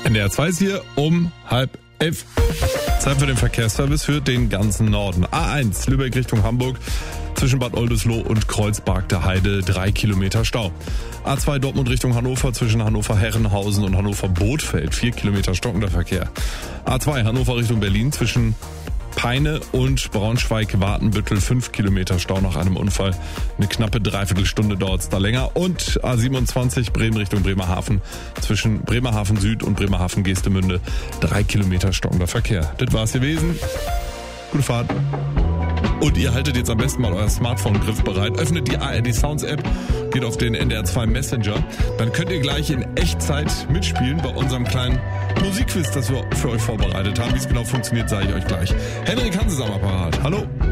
NDR 2 ist hier um 10:30. Zeit für den Verkehrsservice für den ganzen Norden. A1 Lübeck Richtung Hamburg. Zwischen Bad Oldesloe und Kreuzberg der Heide 3 Kilometer Stau. A2 Dortmund Richtung Hannover zwischen Hannover-Herrenhausen und Hannover-Bothfeld 4 Kilometer stockender Verkehr. A2 Hannover Richtung Berlin zwischen Peine und Braunschweig-Wartenbüttel 5 Kilometer Stau nach einem Unfall. Eine knappe Dreiviertelstunde dauert es da länger. Und A27 Bremen Richtung Bremerhaven zwischen Bremerhaven Süd und Bremerhaven Geestemünde 3 Kilometer stockender Verkehr. Das war's gewesen. Gute Fahrt. Und ihr haltet jetzt am besten mal euer Smartphone griffbereit. Öffnet die ARD Sounds App, geht auf den NDR 2 Messenger. Dann könnt ihr gleich in Echtzeit mitspielen bei unserem kleinen Musikquiz, das wir für euch vorbereitet haben. Wie es genau funktioniert, sage ich euch gleich. Henrik Hanses am Apparat. Hallo.